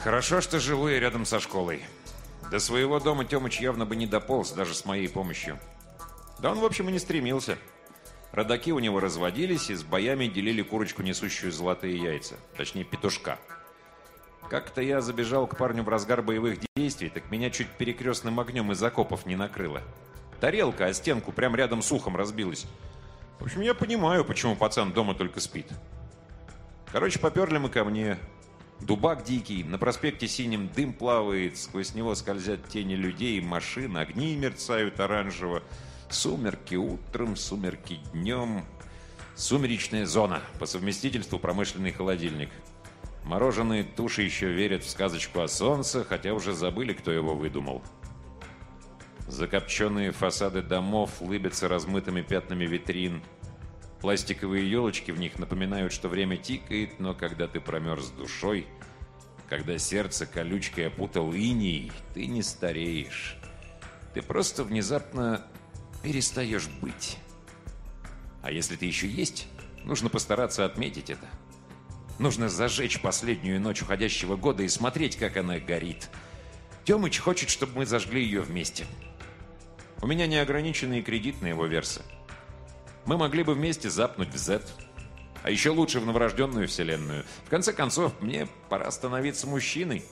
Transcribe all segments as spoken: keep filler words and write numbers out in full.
Хорошо, что живу я рядом со школой. До своего дома Тёмыч явно бы не дополз, даже с моей помощью. Да он, в общем, и не стремился. Родаки у него разводились и с боями делили курочку, несущую золотые яйца. Точнее, петушка. Как-то я забежал к парню в разгар боевых действий, так меня чуть перекрестным огнем из окопов не накрыло. Тарелка о стенку прямо рядом с ухом разбилась. В общем, я понимаю, почему пацан дома только спит. Короче, поперли мы ко мне. Дубак дикий, на проспекте Синем дым плавает, сквозь него скользят тени людей и машин, огни мерцают оранжево. Сумерки утром, сумерки днем. Сумеречная зона, по совместительству промышленный холодильник. Мороженые туши еще верят в сказочку о солнце, хотя уже забыли, кто его выдумал. Закопченные фасады домов лыбятся размытыми пятнами витрин. Пластиковые елочки в них напоминают, что время тикает, но когда ты промерз душой, когда сердце колючкой опутал иней, ты не стареешь. Ты просто внезапно перестаешь быть. А если ты еще есть, нужно постараться отметить это. Нужно зажечь последнюю ночь уходящего года и смотреть, как она горит. Тёмыч хочет, чтобы мы зажгли ее вместе. У меня неограниченные кредит на его версы. Мы могли бы вместе запнуть в Z. А еще лучше в новорожденную вселенную. В конце концов, мне пора становиться мужчиной.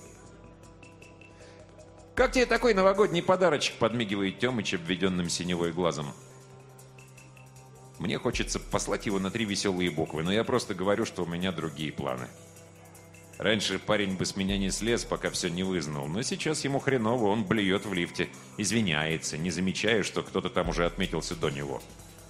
«Как тебе такой новогодний подарочек?» — подмигивает Тёмыч обведенным синевой глазом. Мне хочется послать его на три веселые буквы, но я просто говорю, что у меня другие планы. Раньше парень бы с меня не слез, пока все не вызнал, но сейчас ему хреново, он блюет в лифте, извиняется, не замечая, что кто-то там уже отметился до него.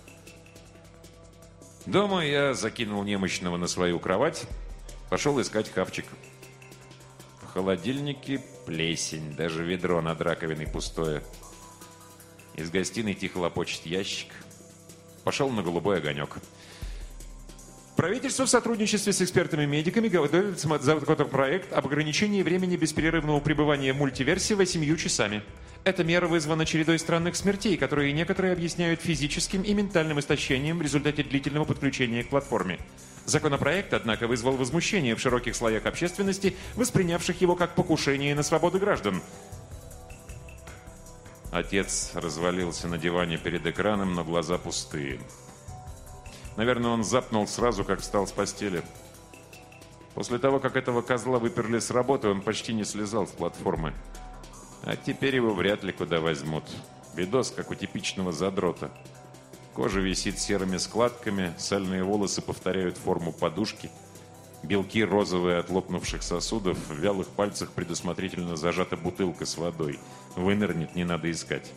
Дома я закинул немощного на свою кровать, пошел искать хавчик. В холодильнике плесень, даже ведро над раковиной пустое. Из гостиной тихо лопочет ящик. Пошел на голубой огонек. Правительство в сотрудничестве с экспертами-медиками готовит законопроект об ограничении времени бесперерывного пребывания в мультиверсе восемью часами. Эта мера вызвана чередой странных смертей, которые некоторые объясняют физическим и ментальным истощением в результате длительного подключения к платформе. Законопроект, однако, вызвал возмущение в широких слоях общественности, воспринявших его как покушение на свободу граждан. Отец развалился на диване перед экраном, но глаза пустые. Наверное, он запнул сразу, как встал с постели. После того, как этого козла выперли с работы, он почти не слезал с платформы. А теперь его вряд ли куда возьмут. Видос, как у типичного задрота. Кожа висит серыми складками, сальные волосы повторяют форму подушки. Белки розовые от лопнувших сосудов, в вялых пальцах предусмотрительно зажата бутылка с водой. Вынырнет, не надо искать.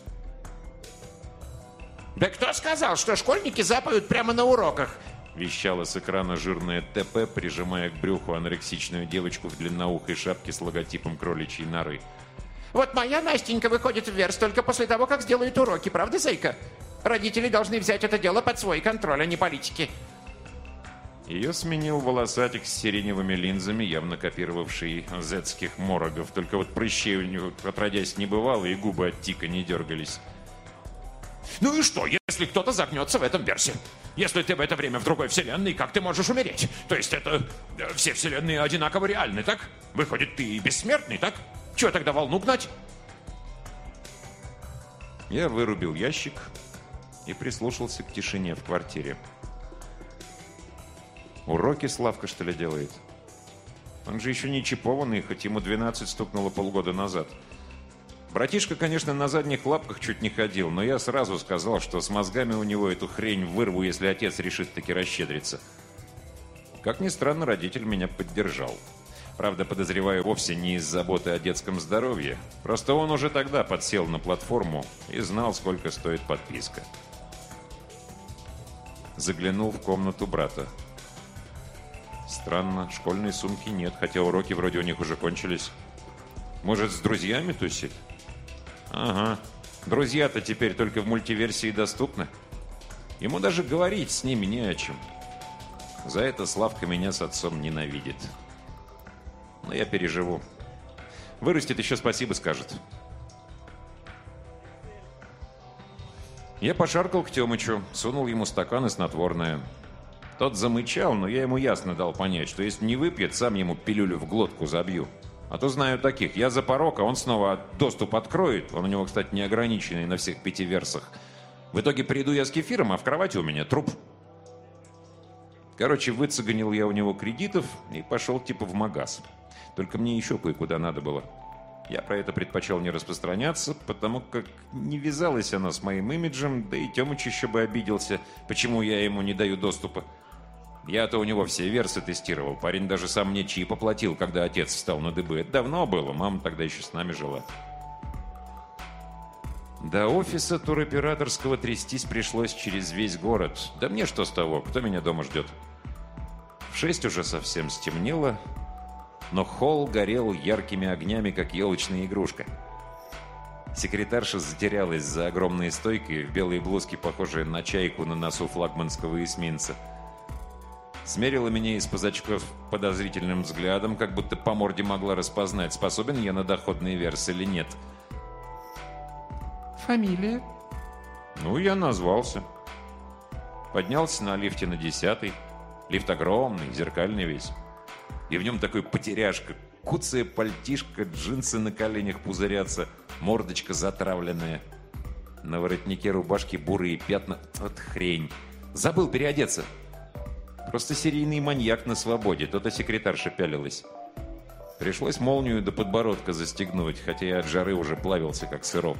«Да кто сказал, что школьники запают прямо на уроках?» Вещала с экрана жирная ТП, прижимая к брюху анорексичную девочку в длинноухой шапке с логотипом кроличьей норы. «Вот моя Настенька выходит в верс только после того, как сделает уроки, правда, зайка? Родители должны взять это дело под свой контроль, а не политики». Ее сменил волосатик с сиреневыми линзами, явно копировавший зетских морогов. Только вот прыщей у него отродясь не бывало, и губы от тика не дергались. «Ну и что, если кто-то загнется в этом версе? Если ты в это время в другой вселенной, как ты можешь умереть? То есть это... все вселенные одинаково реальны, так? Выходит, ты бессмертный, так? Чего тогда волну гнать?» Я вырубил ящик и прислушался к тишине в квартире. Уроки Славка, что ли, делает? Он же еще не чипованный, хоть ему двенадцать стукнуло полгода назад. Братишка, конечно, на задних лапках чуть не ходил, но я сразу сказал, что с мозгами у него эту хрень вырву, если отец решит таки расщедриться. Как ни странно, родитель меня поддержал. Правда, подозреваю, вовсе не из заботы о детском здоровье. Просто он уже тогда подсел на платформу и знал, сколько стоит подписка. Заглянул в комнату брата. Странно, школьной сумки нет, хотя уроки вроде у них уже кончились. Может, с друзьями тусит? Ага, друзья-то теперь только в мультиверсии доступны. Ему даже говорить с ними не о чем. За это Славка меня с отцом ненавидит. Но я переживу. Вырастет, еще спасибо скажет. Я пошаркал к Тёмычу, сунул ему стакан и снотворное. Тот замычал, но я ему ясно дал понять, что если не выпьет, сам ему пилюлю в глотку забью. А то знаю таких. Я за порог, а он снова доступ откроет. Он у него, кстати, неограниченный на всех пяти версах. В итоге приду я с кефиром, а в кровати у меня труп. Короче, выцеганил я у него кредитов и пошел типа в магаз. Только мне еще кое-куда надо было. Я про это предпочел не распространяться, потому как не вязалась она с моим имиджем, да и Тёмыч еще бы обиделся, почему я ему не даю доступа. Я-то у него все версы тестировал. Парень даже сам мне чип оплатил, когда отец встал на дыбы. Это давно было, мама тогда еще с нами жила. До офиса туроператорского трястись пришлось через весь город. Да мне что с того, кто меня дома ждет? В шесть уже совсем стемнело, но холл горел яркими огнями, как елочная игрушка. Секретарша затерялась за огромной стойкой в белой блузке, похожей на чайку на носу флагманского эсминца. Смерила меня из-под очков подозрительным взглядом, как будто по морде могла распознать, способен я на доходный верс или нет. Фамилия? Ну, я назвался. Поднялся на лифте на десятый. Лифт огромный, зеркальный весь. И в нем такой потеряшка. Куцая пальтишка, джинсы на коленях пузырятся, мордочка затравленная. На воротнике рубашки бурые пятна. Вот хрень. Забыл переодеться. Просто серийный маньяк на свободе. То-то секретарша пялилась. Пришлось молнию до подбородка застегнуть, хотя я от жары уже плавился, как сырок.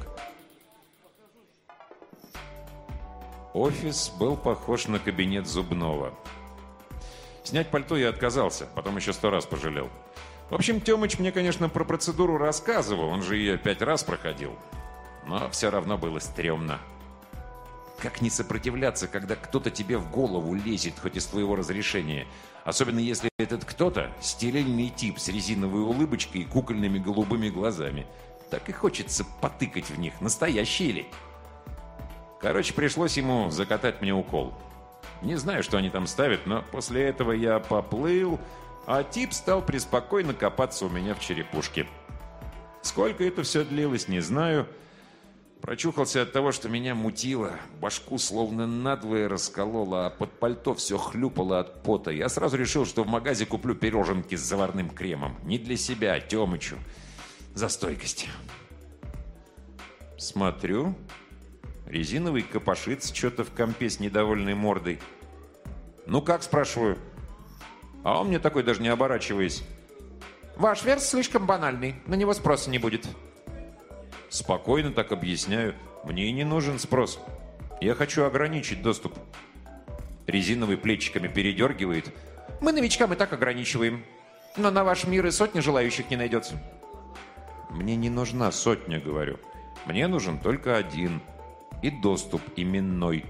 Офис был похож на кабинет зубного. Снять пальто я отказался, потом еще сто раз пожалел. В общем, Тёмыч мне, конечно, про процедуру рассказывал, он же ее пять раз проходил. Но все равно было стрёмно. Как не сопротивляться, когда кто-то тебе в голову лезет, хоть из твоего разрешения? Особенно если этот кто-то – стерильный тип с резиновой улыбочкой и кукольными голубыми глазами. Так и хочется потыкать в них, настоящие ли. Короче, пришлось ему закатать мне укол. Не знаю, что они там ставят, но после этого я поплыл, а тип стал преспокойно копаться у меня в черепушке. Сколько это все длилось, не знаю. Прочухался от того, что меня мутило, башку словно надвое раскололо, а под пальто все хлюпало от пота. Я сразу решил, что в магазе куплю пироженки с заварным кремом. Не для себя, а Тёмычу. За стойкость. Смотрю... Резиновый копошится что-то в компе с недовольной мордой. «Ну как?» – спрашиваю. А он мне такой, даже не оборачиваясь. Ваш верс слишком банальный, на него спроса не будет. Спокойно так объясняю. Мне и не нужен спрос. Я хочу ограничить доступ. Резиновый плечиками передергивает. Мы новичкам и так ограничиваем. Но на ваш мир и сотни желающих не найдется. Мне не нужна сотня, говорю. Мне нужен только один. И доступ именной.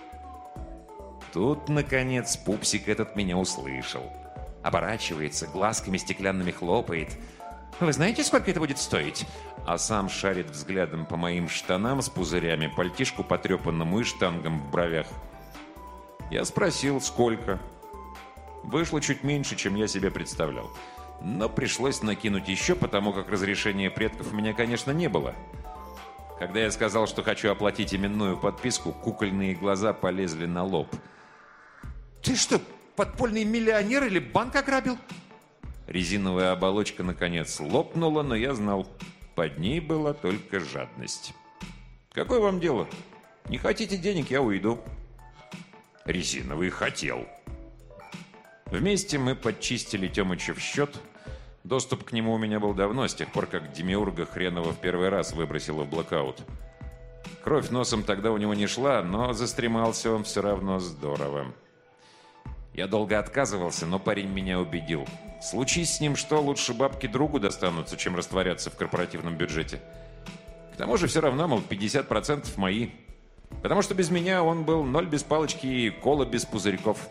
Тут, наконец, пупсик этот меня услышал. Оборачивается, глазками стеклянными хлопает. Вы знаете, сколько это будет стоить? А сам шарит взглядом по моим штанам с пузырями, пальтишку потрепанному и штангам в бровях. Я спросил, сколько. Вышло чуть меньше, чем я себе представлял. Но пришлось накинуть еще, потому как разрешения предков у меня, конечно, не было. Когда я сказал, что хочу оплатить именную подписку, кукольные глаза полезли на лоб. Ты что, подпольный миллионер или банк ограбил? Резиновая оболочка, наконец, лопнула, но я знал, под ней была только жадность. Какое вам дело? Не хотите денег, я уйду. Резиновый хотел. Вместе мы подчистили Тёмыча в счет. Доступ к нему у меня был давно, с тех пор, как Демиурга хренова в первый раз выбросила в блокаут. Кровь носом тогда у него не шла, но застремался он все равно здорово. Я долго отказывался, но парень меня убедил. Случись с ним что, лучше бабки другу достанутся, чем растворяться в корпоративном бюджете. К тому же все равно, мол, пятьдесят процентов мои. Потому что без меня он был ноль без палочки и кола без пузырьков.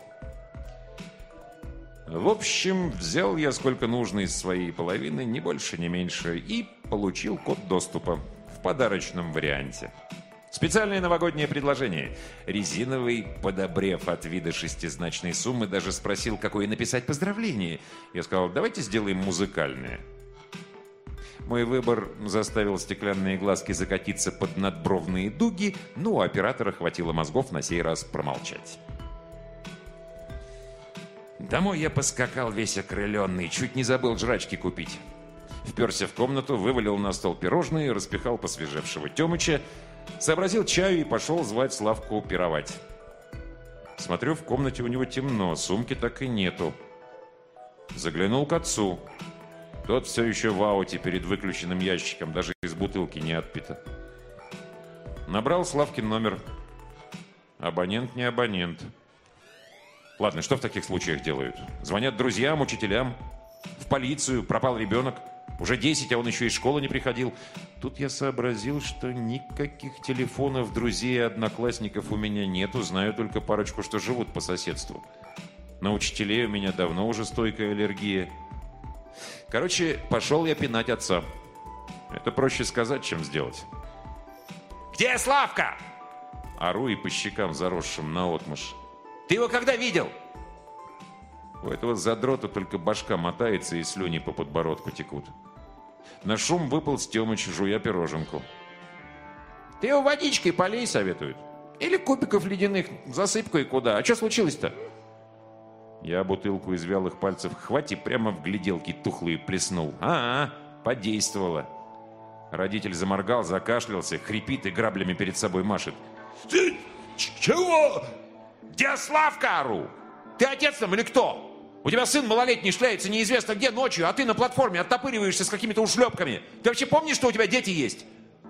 В общем, взял я сколько нужно из своей половины, ни больше, ни меньше, и получил код доступа в подарочном варианте. Специальное новогоднее предложение. Резиновый, подобрев от вида шестизначной суммы, даже спросил, какое написать поздравление. Я сказал, давайте сделаем музыкальное. Мой выбор заставил стеклянные глазки закатиться под надбровные дуги, но у оператора хватило мозгов на сей раз промолчать. Домой я поскакал весь окрыленный, чуть не забыл жрачки купить. Вперся в комнату, вывалил на стол пирожные, распихал посвежевшего Темыча, сообразил чаю и пошел звать Славку пировать. Смотрю, в комнате у него темно, сумки так и нету. Заглянул к отцу. Тот все еще в ауте перед выключенным ящиком, даже из бутылки не отпито. Набрал Славкин номер. Абонент не абонент. Ладно, что в таких случаях делают? Звонят друзьям, учителям, в полицию, пропал ребенок. Уже десять, а он еще из школы не приходил. Тут я сообразил, что никаких телефонов друзей и одноклассников у меня нету. Знаю только парочку, что живут по соседству. На учителей у меня давно уже стойкая аллергия. Короче, пошел я пинать отца. Это проще сказать, чем сделать. Где Славка? Ору и по щекам заросшим наотмашь. Ты его когда видел? У этого задрота только башка мотается и слюни по подбородку текут. На шум выполз Темыч, жуя пироженку. Ты его водичкой полей, советуют. Или кубиков ледяных, засыпку и куда. А что случилось-то? Я бутылку из вялых пальцев хвати прямо в гляделки тухлые плеснул. А-а, подействовало. Родитель заморгал, закашлялся, хрипит и граблями перед собой машет. Ты чего? Где Славка, ору? Ты отец там или кто? У тебя сын малолетний шляется неизвестно где ночью, а ты на платформе оттопыриваешься с какими-то ушлепками. Ты вообще помнишь, что у тебя дети есть?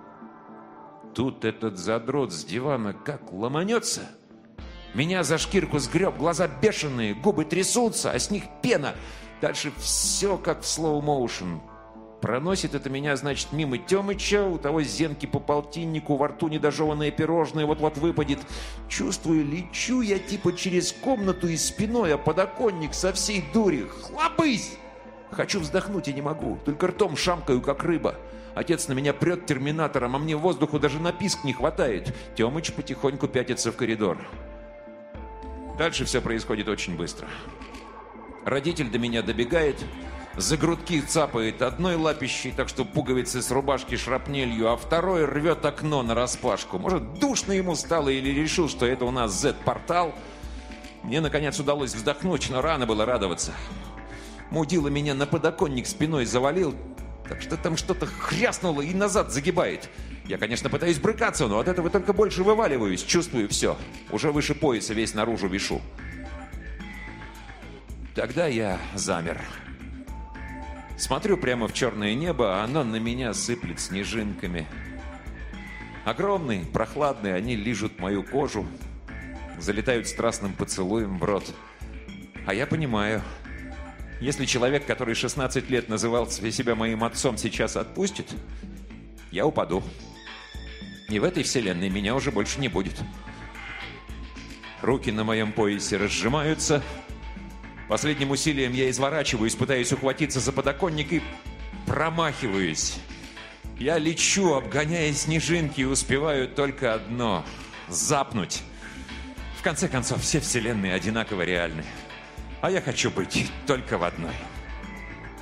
Тут этот задрот с дивана как ломанется. Меня за шкирку сгреб, глаза бешеные, губы трясутся, а с них пена. Дальше все как в слоу-моушен. Проносит это меня, значит, мимо Темыча, у того зенки по полтиннику, во рту недожеванное пирожное вот-вот выпадет. Чувствую, лечу я типа через комнату и спиной, а подоконник со всей дури. Хлобысь! Хочу вздохнуть и не могу, только ртом шамкаю, как рыба. Отец на меня прет терминатором, а мне воздуху даже на писк не хватает. Темыч потихоньку пятится в коридор. Дальше все происходит очень быстро. Родитель до меня добегает, за грудки цапает одной лапищей, так что пуговицы с рубашки шрапнелью, а второй рвет окно нараспашку. Может, душно ему стало или решил, что это у нас зет-портал. Мне, наконец, удалось вздохнуть, но рано было радоваться. Мудила меня на подоконник спиной завалил, так что там что-то хряснуло и назад загибает. Я, конечно, пытаюсь брыкаться, но от этого только больше вываливаюсь, чувствую все. Уже выше пояса весь наружу вишу. Тогда я замер. Смотрю прямо в черное небо, а оно на меня сыплет снежинками. Огромные, прохладные, они лижут мою кожу, залетают страстным поцелуем в рот. А я понимаю, если человек, который шестнадцать лет называл себя моим отцом, сейчас отпустит, я упаду. И в этой вселенной меня уже больше не будет. Руки на моем поясе разжимаются. Последним усилием я изворачиваюсь, пытаюсь ухватиться за подоконник и промахиваюсь. Я лечу, обгоняя снежинки, и успеваю только одно – запнуть. В конце концов, все вселенные одинаково реальны. А я хочу быть только в одной.